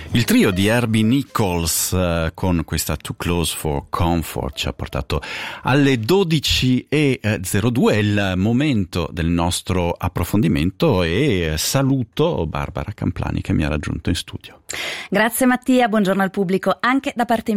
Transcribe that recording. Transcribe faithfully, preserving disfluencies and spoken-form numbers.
Il trio di Herbie Nichols uh, con questa Too Close for Comfort ci ha portato alle dodici e zero due, il momento del nostro approfondimento, e saluto Barbara Camplani che mi ha raggiunto in studio. Grazie Mattia, buongiorno al pubblico anche da parte mia.